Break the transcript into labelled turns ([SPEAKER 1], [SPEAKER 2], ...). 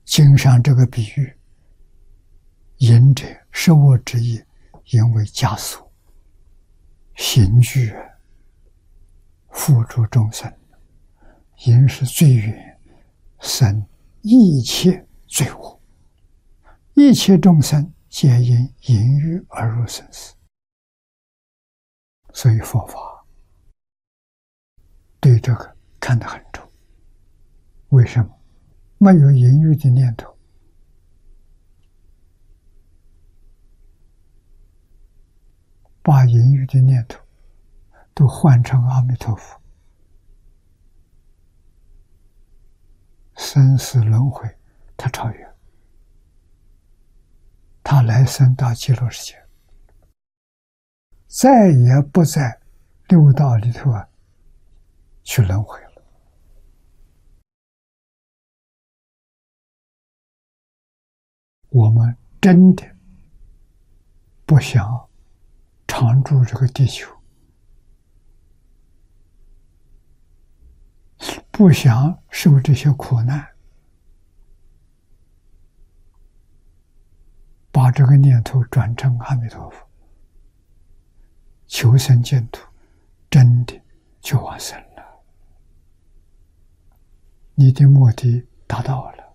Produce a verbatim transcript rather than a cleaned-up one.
[SPEAKER 1] 经上这个比喻，淫者食恶之意，因为枷锁，刑具付诸众生。淫是最远，生一切罪恶，一切众生皆因淫欲而入生死。所以佛法对这个看得很重。为什么？没有淫欲的念头，把淫欲的念头都换成阿弥陀佛，生死轮回他超越，他来生到极乐世界，再也不在六道里头啊去轮回了。我们真的不想常住这个地球，不想受这些苦难，把这个念头转成阿弥陀佛，求生净土，真的就往生了。你的目的达到了。